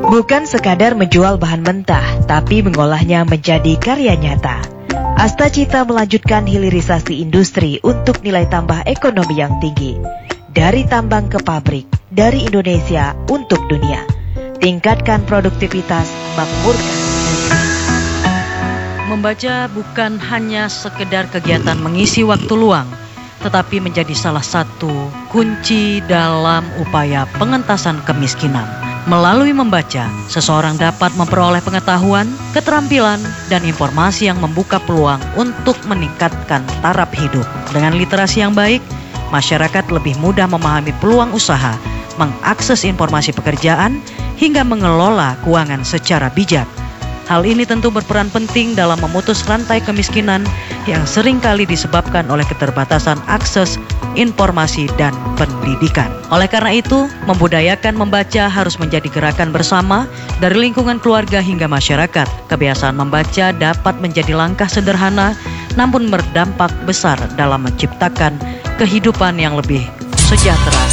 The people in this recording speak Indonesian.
Bukan sekadar menjual bahan mentah, tapi mengolahnya menjadi karya nyata. Asta Cita melanjutkan hilirisasi industri untuk nilai tambah ekonomi yang tinggi. Dari tambang ke pabrik, dari Indonesia untuk dunia. Tingkatkan produktivitas, makmurkan. Membaca bukan hanya sekedar kegiatan mengisi waktu luang, tetapi menjadi salah satu kunci dalam upaya pengentasan kemiskinan. Melalui membaca, seseorang dapat memperoleh pengetahuan, keterampilan, dan informasi yang membuka peluang untuk meningkatkan taraf hidup. Dengan literasi yang baik, masyarakat lebih mudah memahami peluang usaha, mengakses informasi pekerjaan, hingga mengelola keuangan secara bijak. Hal ini tentu berperan penting dalam memutus rantai kemiskinan yang seringkali disebabkan oleh keterbatasan akses informasi dan pendidikan. Oleh karena itu, membudayakan membaca harus menjadi gerakan bersama dari lingkungan keluarga hingga masyarakat. Kebiasaan membaca dapat menjadi langkah sederhana namun berdampak besar dalam menciptakan kehidupan yang lebih sejahtera